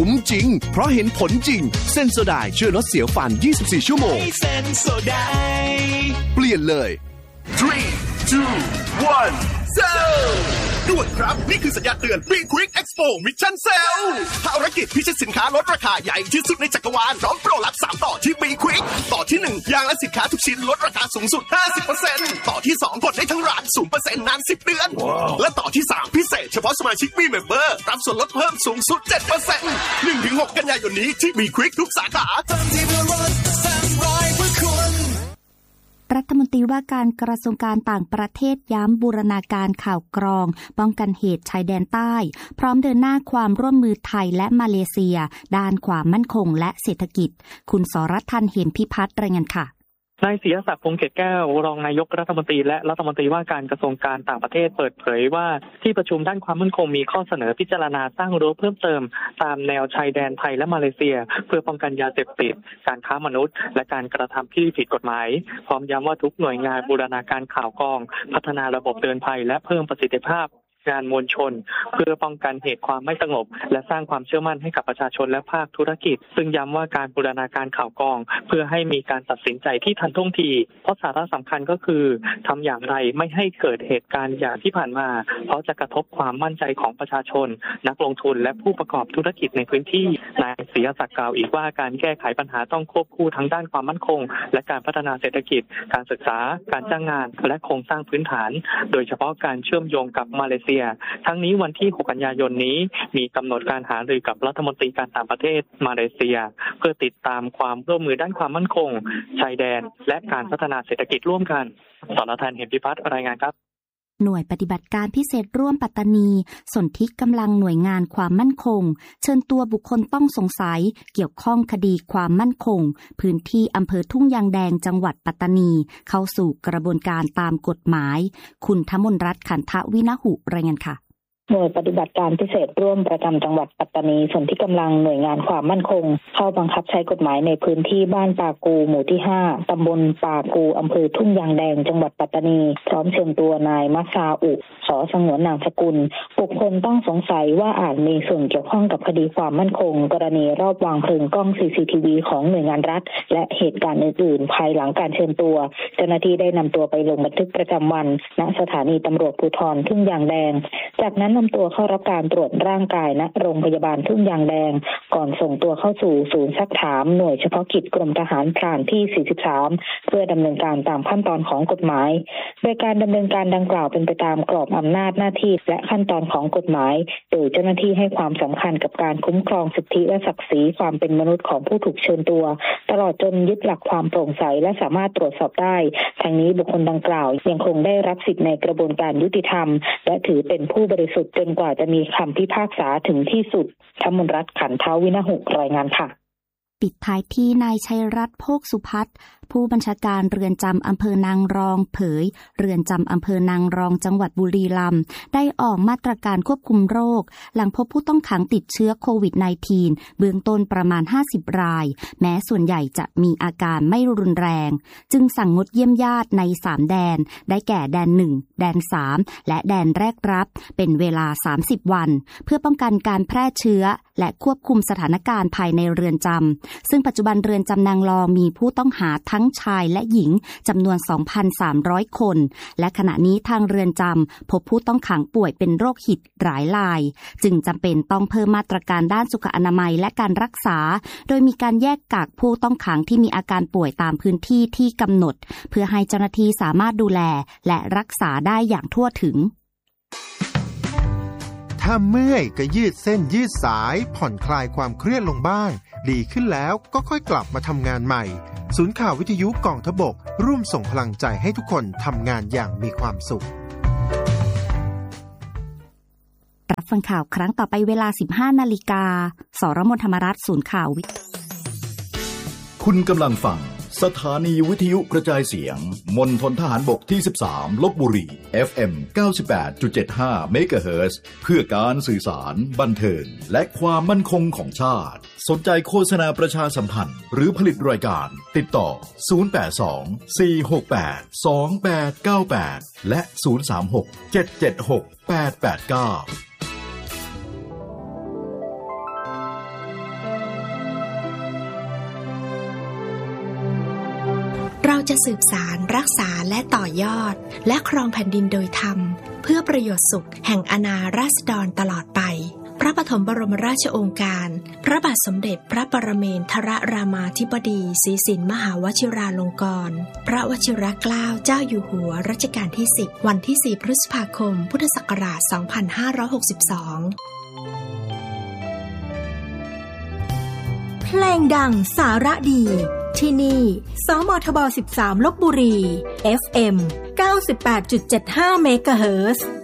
คุ้มจริงเพราะเห็นผลจริงเซนโซไดช่วยลดเสียวฟัน24ชั่วโมงเซนโซไดเปลี่ยนเลย 3, 2, 1 Sell ด่วนครับนี่คือสัญญาณเตือน Be Quick Expo Mission Sale ภารกิจพิชิตสินค้าลดราคาใหญ่ที่สุดในจักรวาลพร้อมโปรลับ3ต่อที่ Be Quick ต่อที่1ยางและสินค้าทุกชิ้นลดราคาสูงสุด 50% ต่อที่2กดได้ทั้งร้าน 0% นาน10 เดือน และต่อที่3พิเศษเฉพาะสมาชิก Be Member รับส่วนลดเพิ่มสูงสุด 7% 1-6 กันยายนนี้ที่ Be Quick ทุกสาขารัฐมนตรีว่าการกระทรวงการต่างประเทศย้ำบูรณาการข่าวกรองป้องกันเหตุชายแดนใต้พร้อมเดินหน้าความร่วมมือไทยและมาเลเซียด้านความมั่นคงและเศรษฐกิจคุณสรทันเหมพิพัฒน์รายงานค่ะนายศิยศักดิ์ พงษ์เกตแก้วรองนายกรัฐมนตรีและรัฐมนตรีว่าการกระทรวงการต่างประเทศเปิดเผยว่าที่ประชุมด้านความมั่นคงมีข้อเสนอพิจารณาสร้างรั้วเพิ่มเติมตามแนวชายแดนไทยและมาเลเซียเพื่อป้องกันยาเสพติดการค้ามนุษย์และการกระทำที่ผิดกฎหมายพร้อมย้ำว่าทุกหน่วยงานบูรณาการข่าวกรองพัฒนาระบบเตือนภัยและเพิ่มประสิทธิภาพงานมวลชนเพื่อป้องกันเหตุความไม่สงบและสร้างความเชื่อมั่นให้กับประชาชนและภาคธุรกิจซึ่งย้ำว่าการบูรณาการข่าวกรองเพื่อให้มีการตัดสินใจที่ทันท่วงทีเพราะสาระสำคัญก็คือทำอย่างไรไม่ให้เกิดเหตุการณ์อย่างที่ผ่านมาเพราะจะกระทบความมั่นใจของประชาชนนักลงทุนและผู้ประกอบธุรกิจในพื้นที่นายศิยศักดิ์กล่าวอีกว่าการแก้ไขปัญหาต้องควบคู่ทั้งด้านความมั่นคงและการพัฒนาเศรษฐกิจการศึกษาการจ้างงานและโครงสร้างพื้นฐานโดยเฉพาะการเชื่อมโยงกับมาเลเซียทั้งนี้วันที่6 กันยายนนี้มีกำหนดการหารือกับรัฐมนตรีการต่างประเทศมาเลเซียเพื่อติดตามความร่วมมือด้านความมั่นคงชายแดนและการพัฒนาเศรษฐกิจร่วมกันสรทันเหมพิพัฒน์รายงานครับหน่วยปฏิบัติการพิเศษร่วมปัตตานีสนธิกำลังหน่วยงานความมั่นคงเชิญตัวบุคคลต้องสงสัยเกี่ยวข้องคดีความมั่นคงพื้นที่อำเภอทุ่งยางแดงจังหวัดปัตตานีเข้าสู่กระบวนการตามกฎหมายคุณธมนรัตน์ขันทวินหุรายงานค่ะหน่วยปฏิบัติการพิเศษร่วมประจำจังหวัดปัตตานีส่วนที่กำลังหน่วยงานความมั่นคงเข้าบังคับใช้กฎหมายในพื้นที่บ้านปากูหมู่ที่5ตำบลปากูอำเภอทุ่งยางแดงจังหวัดปัตตานีพร้อมเชิญตัวนายมัสซาอุสอสงวนนามสกุลบุคคลต้องสงสัยว่าอาจมีส่วนเกี่ยวข้องกับคดีความมั่นคงกรณีรอบวางเพลิงกล้อง CCTV ของหน่วยงานรัฐและเหตุการณ์อื่นๆภายหลังการเชิญตัวเจ้าหน้าที่ได้นำตัวไปลงบันทึกประจำวันณสถานีตำรวจภูธรทุ่งยางแดงจากนั้นนำตัวเข้ารับการตรวจร่างกายณโรงพยาบาลทุ่งยางแดงก่อนส่งตัวเข้าสู่ศูนย์ซักถามหน่วยเฉพาะกิจกรมทหารพรานที่43เพื่อดำเนินการตามขั้นตอนของกฎหมายโดยการดำเนินการดังกล่าวเป็นไปตามกรอบอำนาจหน้าที่และขั้นตอนของกฎหมายโดยเจ้าหน้าที่ให้ความสำคัญกับการคุ้มครองสิทธิและศักดิ์ศรีความเป็นมนุษย์ของผู้ถูกเชิญตัวตลอดจนยึดหลักความโปร่งใสและสามารถตรวจสอบได้ทั้งนี้บุคคลดังกล่าวยังคงได้รับสิทธิในกระบวนการยุติธรรมและถือเป็นผู้บริสุทธิ์จนกว่าจะมีคำพิพากษาถึงที่สุดธมนรัตน์ขันทวินหุรายงานค่ะปิดท้ายที่นายชัยรัตน์โภคสุพัฒน์ผู้บัญชาการเรือนจำอำเภอนางรองเผยเรือนจำอำเภอนางรองจังหวัดบุรีรัมย์ได้ออกมาตรการควบคุมโรคหลังพบผู้ต้องขังติดเชื้อโควิด -19 เบื้องต้นประมาณ50 รายแม้ส่วนใหญ่จะมีอาการไม่รุนแรงจึงสั่งงดเยี่ยมญาติใน3แดนได้แก่แดน1แดน3และแดนแรกรับเป็นเวลา30วันเพื่อป้องกันการแพร่เชื้อและควบคุมสถานการณ์ภายในเรือนจำซึ่งปัจจุบันเรือนจำนางรองมีผู้ต้องหาทั้งชายและหญิงจำนวน 2,300 คนและขณะนี้ทางเรือนจำพบผู้ต้องขังป่วยเป็นโรคหิดหลายรายจึงจำเป็นต้องเพิ่มมาตรการด้านสุขอนามัยและการรักษาโดยมีการแยกกักผู้ต้องขังที่มีอาการป่วยตามพื้นที่ที่กำหนดเพื่อให้เจ้าหน้าที่สามารถดูแลและรักษาได้อย่างทั่วถึงถ้าเมื่อยก็ยืดเส้นยืดสายผ่อนคลายความเครียดลงบ้างดีขึ้นแล้วก็ค่อยกลับมาทำงานใหม่ศูนย์ข่าววิทยุกองทพบกร่วมส่งพลังใจให้ทุกคนทำงานอย่างมีความสุขรับฟังข่าวครั้งต่อไปเวลา 15 นาฬิกาสรมธรรมรัฐศูนย์ข่าวคุณกำลังฟังสถานีวิทยุกระจายเสียงมณฑลทหารบกที่13ลพบุรี FM 98.75 เมกะเฮิรตซ์เพื่อการสื่อสารบันเทิงและความมั่นคงของชาติสนใจโฆษณาประชาสัมพันธ์หรือผลิตรายการติดต่อ082 468 2898และ036 776 889 เราจะสืบสานรักษาและต่อยอดและครองแผ่นดินโดยธรรมเพื่อประโยชน์สุขแห่งอาณาราษฎรตลอดไปพระปฐมบรมราชโองการพระบาทสมเด็จพระปรเมนทรรามาธิบดีศรีสินมหาวชิราลงกรณ์พระวชิรเกล้าเจ้าอยู่หัวรัชกาลที่ 10 วันที่ 4 พฤษภาคม พุทธศักราช 2562 เพลงดังสาระดีที่นี่สมทบ 13 ลพบุรี FM 98.75 เมกะเฮิรตซ์